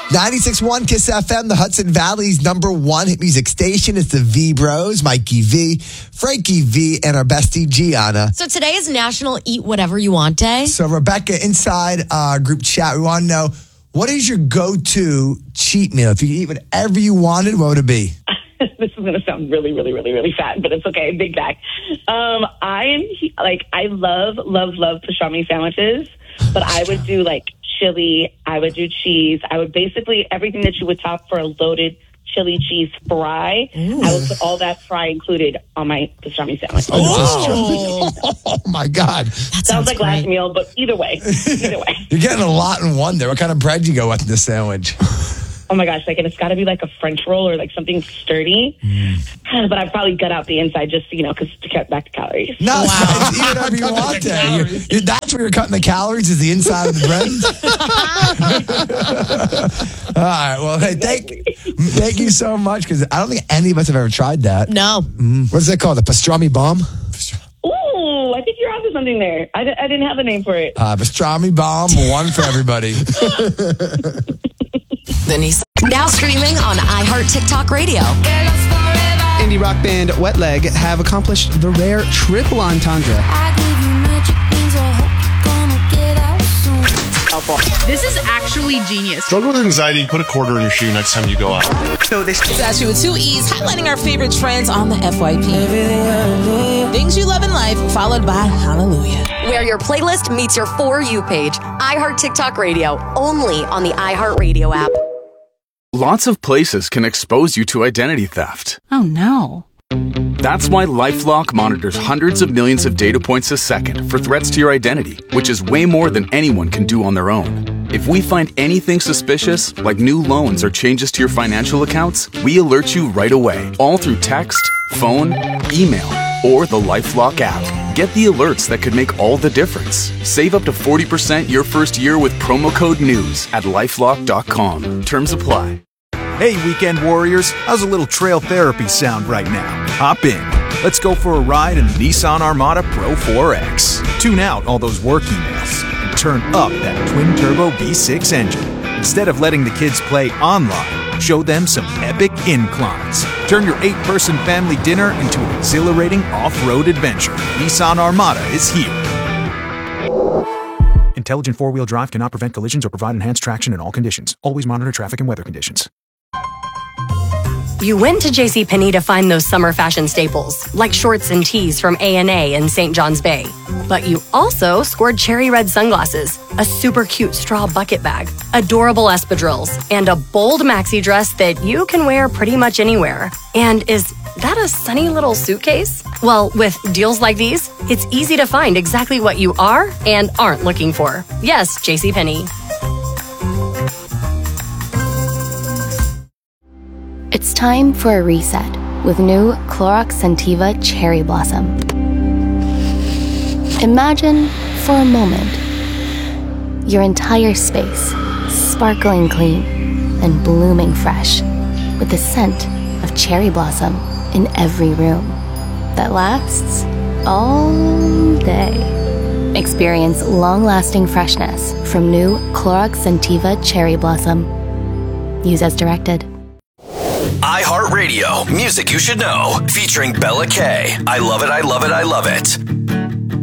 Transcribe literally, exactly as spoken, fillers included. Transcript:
ninety-six point one Kiss F M, the Hudson Valley's number one hit music station. It's the V-Bros, Mikey V, Frankie V, and our bestie, Gianna. So today is National Eat Whatever You Want Day. So, Rebecca, inside our group chat, we want to know, what is your go-to cheat meal? If you could eat whatever you wanted, what would it be? This is going to sound really, really, really, really fat, but it's okay. Big Mac. Um, I am, like, I love, love, love pastrami sandwiches, but I would do, like, chili, I would do cheese. I would basically, everything that you would top for a loaded chili cheese fry, Ooh. I would put all that fry included on my pastrami sandwich. Oh, oh my God. That sounds, sounds like great. Last meal, but either way, either way. You're getting a lot in one there. What kind of bread do you go with in this sandwich? Oh my gosh, like, and it's got to be like a French roll or like something sturdy. Mm. But I'd probably gut out the inside just, you know, because to cut back the calories. No, wow. Eat whatever you want there. You're, you're, that's where you're cutting the calories, is the inside of the bread. All right, well, hey, thank, thank you so much, because I don't think any of us have ever tried that. No. Mm. What's that called? The pastrami bomb? Ooh, I think you're onto something there. I, d- I didn't have a name for it. Uh, pastrami bomb, one for everybody. Now streaming on iHeart TikTok Radio. Indie rock band Wet Leg have accomplished the rare triple entendre. This is actually genius. Struggle with anxiety, put a quarter in your shoe next time you go out. So this is actually with two E's, highlighting our favorite trends on the F Y P. Things you love in life, followed by Hallelujah. Where your playlist meets your For You page. iHeart TikTok Radio, only on the iHeart Radio app. Lots of places can expose you to identity theft. Oh, no. That's why LifeLock monitors hundreds of millions of data points a second for threats to your identity, which is way more than anyone can do on their own. If we find anything suspicious, like new loans or changes to your financial accounts, we alert you right away, all through text, phone, email, or the LifeLock app. Get the alerts that could make all the difference. Save up to forty percent your first year with promo code NEWS at lifelock dot com. Terms apply. Hey, weekend warriors, how's a little trail therapy sound right now? Hop in. Let's go for a ride in the Nissan Armada Pro four X. Tune out all those work emails and turn up that twin-turbo V six engine. Instead of letting the kids play online, show them some epic inclines. Turn your eight-person family dinner into an exhilarating off-road adventure. Nissan Armada is here. Intelligent four-wheel drive cannot prevent collisions or provide enhanced traction in all conditions. Always monitor traffic and weather conditions. You went to JCPenney to find those summer fashion staples, like shorts and tees from A and A in Saint John's Bay. But you also scored cherry red sunglasses, a super cute straw bucket bag, adorable espadrilles, and a bold maxi dress that you can wear pretty much anywhere. And is that a sunny little suitcase? Well, with deals like these, it's easy to find exactly what you are and aren't looking for. Yes, JCPenney. It's time for a reset with new Clorox Scentiva Cherry Blossom. Imagine, for a moment, your entire space sparkling clean and blooming fresh with the scent of cherry blossom in every room that lasts all day. Experience long-lasting freshness from new Clorox Scentiva Cherry Blossom. Use as directed. iHeartRadio, music you should know, featuring Bella K. I love it, I love it, I love it.